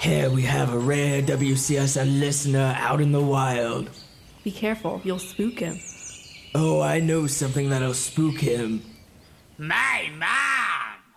Here we have a rare WCSN listener out in the wild. Be careful, you'll spook him. Oh, I know something that'll spook him. My!